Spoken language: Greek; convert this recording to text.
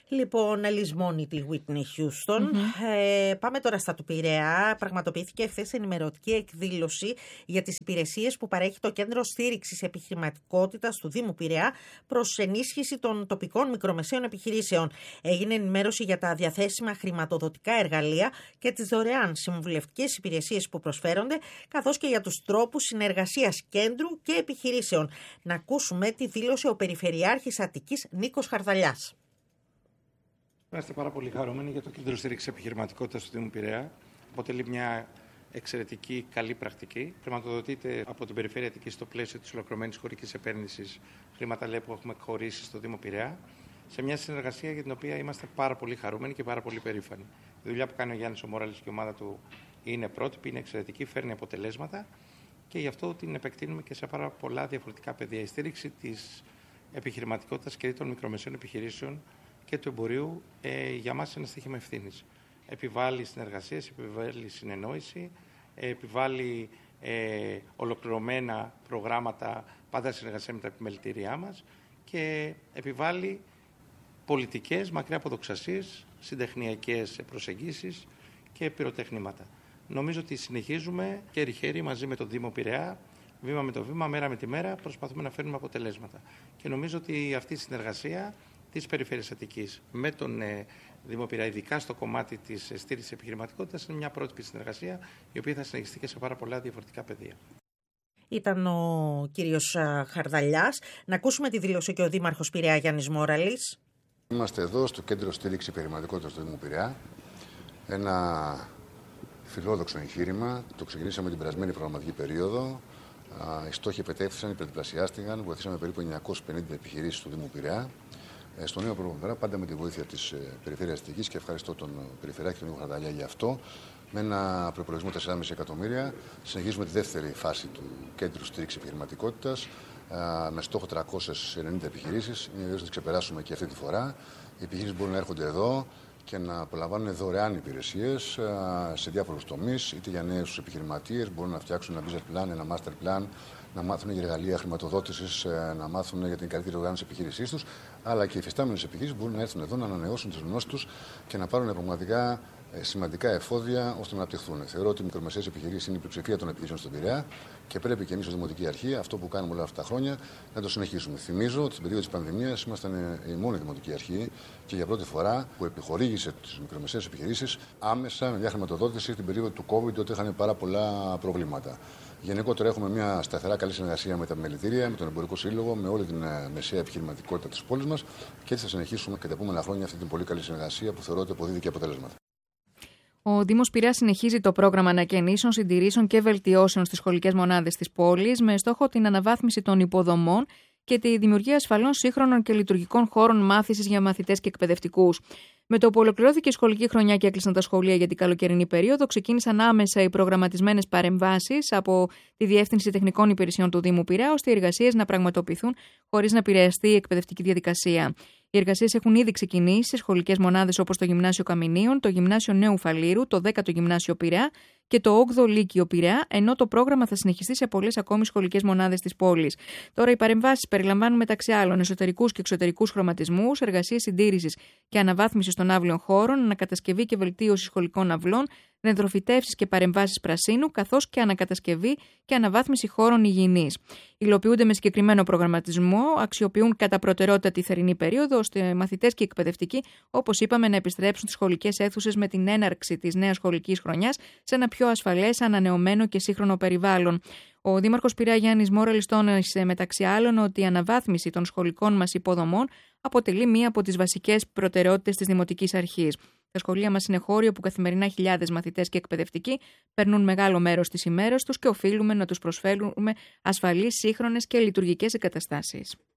Λοιπόν, λησμόνη τη Whitney Houston. Πάμε τώρα στα του Πειραιά. Πραγματοποιήθηκε εχθές ενημερωτική εκδήλωση για τις υπηρεσίες που παρέχει το Κέντρο Στήριξης Επιχειρηματικότητας του Δήμου Πειραιά προς ενίσχυση των τοπικών μικρομεσαίων επιχειρήσεων. Έγινε ενημέρωση για τα διαθέσιμα χρηματοδοτικά εργαλεία και τις δωρεάν συμβουλευτικές υπηρεσίες που προσφέρονται, καθώς και για τους τρόπους συνεργασίας κέντρου και επιχειρήσεων. Να ακούσουμε τι δήλωσε ο Περιφερειάρχης Αττικής Νίκος Χαρδαλιάς. Είμαστε πάρα πολύ χαρούμενοι για το Κέντρο Στήριξης Επιχειρηματικότητας του Δήμου Πειραιά. Αποτελεί μια εξαιρετική καλή πρακτική. Χρηματοδοτείται από την Περιφέρεια Αττικής στο πλαίσιο της ολοκληρωμένης χωρικής επένδυσης χρήματα που έχουμε χωρίσει στο Δήμο Πειραιά, σε μια συνεργασία για την οποία είμαστε πάρα πολύ χαρούμενοι και πάρα πολύ περήφανοι. Η δουλειά που κάνει ο Γιάννης ο Μόραλης και η ομάδα του είναι πρότυπη, είναι εξαιρετική, φέρνει αποτελέσματα και γι' αυτό την επεκτείνουμε και σε πάρα πολλά διαφορετικά πεδία. Η στήριξη της επιχειρηματικότητας και των μικρομεσαίων επιχειρήσεων και του εμπορίου για μας είναι ένα στοίχημα ευθύνης. Επιβάλλει συνεργασίες, επιβάλλει συνεννόηση, επιβάλλει ολοκληρωμένα προγράμματα πάντα συνεργασία με τα επιμελητήριά μας και επιβάλλει πολιτικές μακριά από δοξασίες, συντεχνιακές προσεγγίσεις και πυροτεχνήματα. Νομίζω ότι συνεχίζουμε χέρι-χέρι μαζί με τον Δήμο Πειραιά, βήμα με το βήμα, μέρα με τη μέρα, προσπαθούμε να φέρνουμε αποτελέσματα. Και νομίζω ότι αυτή η συνεργασία της Περιφέρειας Αττικής με τον Δήμο Πειραιά, ειδικά στο κομμάτι της στήριξης επιχειρηματικότητας, είναι μια πρότυπη συνεργασία, η οποία θα συνεχιστεί και σε πάρα πολλά διαφορετικά πεδία. Ήταν ο κύριος Χαρδαλιάς. Να ακούσουμε τη δήλωση και ο Δήμαρχος Πειραιά Γιάννης Μόραλης. Είμαστε εδώ στο Κέντρο Στήριξης Επιχειρηματικότητας του Δήμου Πειραιά. Ένα φιλόδοξο εγχείρημα. Το ξεκινήσαμε την περασμένη προγραμματική περίοδο. Οι στόχοι επετέφθησαν, υπερδιπλασιάστηκαν. Βοηθήσαμε περίπου 950 επιχειρήσεις του Δήμου Πειραιά. Στο νέο πρόγραμμα, πάντα με τη βοήθεια της Περιφέρειας Αττικής, και ευχαριστώ τον Περιφερειάρχη τον Νίκο Χαρδαλιά για αυτό, με ένα προϋπολογισμό 4,5 εκατομμύρια. Συνεχίζουμε τη δεύτερη φάση του Κέντρου Στήριξης Επιχειρηματικότητας με στόχο 390 επιχειρήσεις. Είναι ιδέως να τις ξεπεράσουμε και αυτή τη φορά. Οι επιχειρήσεις μπορούν να έρχονται εδώ και να απολαμβάνουν δωρεάν υπηρεσίες σε διάφορους τομείς, είτε για νέους επιχειρηματίες, μπορούν να φτιάξουν ένα business plan, ένα master plan, να μάθουν για εργαλεία χρηματοδότησης, να μάθουν για την καλύτερη οργάνωση της επιχείρησής τους, αλλά και οι υφιστάμενες επιχειρήσεις μπορούν να έρθουν εδώ να ανανεώσουν τις γνώσεις τους και να πάρουν πραγματικά σημαντικά εφόδια ώστε να αναπτυχθούν. Θεωρώ ότι οι μικρομεσαίες επιχειρήσεις είναι η πλειοψηφία των επιχειρήσεων στον Πειραιά και πρέπει και εμείς ως Δημοτική Αρχή, αυτό που κάνουμε όλα αυτά τα χρόνια, να το συνεχίσουμε. Θυμίζω ότι στην περίοδο της πανδημίας ήμασταν η μόνη Δημοτική Αρχή και για πρώτη φορά που επιχορήγησε τις μικρομεσαίες επιχειρήσεις άμεσα με μια χρηματοδότηση στην περίοδο του COVID, όταν είχαν πάρα πολλά προβλήματα. Γενικότερα έχουμε μια σταθερά καλή συνεργασία με τα επιμελητήρια, με τον Εμπορικό Σύλλογο, με όλη την μεσαία επιχειρηματικότητα της πόλης μας και έτσι θα συνεχίσουμε και τα επόμενα χρόνια αυτή την πολύ καλή συνεργασία που θεωρώ ότι αποδίδει και αποτελέσματα. Ο Δήμος Πειραιάς συνεχίζει το πρόγραμμα ανακαινήσεων, συντηρήσεων και βελτιώσεων στις σχολικές μονάδες της πόλης με στόχο την αναβάθμιση των υποδομών και τη δημιουργία ασφαλών, σύγχρονων και λειτουργικών χώρων μάθησης για μαθητές και εκπαιδευτικούς. Με το που ολοκληρώθηκε η σχολική χρονιά και έκλεισαν τα σχολεία για την καλοκαιρινή περίοδο, ξεκίνησαν άμεσα οι προγραμματισμένες παρεμβάσεις από τη Διεύθυνση Τεχνικών Υπηρεσιών του Δήμου Πειραιά, ώστε οι εργασίες να πραγματοποιηθούν χωρίς να επηρεαστεί η εκπαιδευτική διαδικασία. Οι εργασίες έχουν ήδη ξεκινήσει σε σχολικές μονάδες όπως το Γυμνάσιο Καμινίων, το Γυμνάσιο Νέου Φαλήρου, το 10ο Γυμνάσιο Πειραιά και το 8ο Λύκειο Πειραιά, ενώ το πρόγραμμα θα συνεχιστεί σε πολλές ακόμη σχολικές μονάδες της πόλης. Τώρα, οι παρεμβάσεις περιλαμβάνουν μεταξύ άλλων εσωτερικούς και εξωτερικούς χρωματισμούς, εργασίες συντήρησης και αναβάθμισης των αύλιων χώρων, ανακατασκευή και βελτίωση σχολικών αυλών, δεντροφυτεύσεις και παρεμβάσεις πρασίνου, καθώς και ανακατασκευή και αναβάθμιση χώρων υγιεινής. Υλοποιούνται με συγκεκριμένο προγραμματισμό, αξιοποιούν κατά προτεραιότητα τη θερινή περίοδο, ώστε μαθητές και εκπαιδευτικοί, όπως είπαμε, να επιστρέψουν στις σχολικές αίθουσες με την έναρξη της νέας σχολικής χρονιάς σε ένα πιο ασφαλές, ανανεωμένο και σύγχρονο περιβάλλον. Ο Δήμαρχος Πειραιά Γιάννης Μόραλης τόνισε μεταξύ άλλων ότι η αναβάθμιση των σχολικών μας υποδομών αποτελεί μία από τις βασικές προτεραιότητες της Δημοτικής Αρχής. Τα σχολεία μας είναι χώροι όπου καθημερινά χιλιάδες μαθητές και εκπαιδευτικοί περνούν μεγάλο μέρος της ημέρας τους και οφείλουμε να τους προσφέρουμε ασφαλείς, σύγχρονες και λειτουργικές εγκαταστάσεις.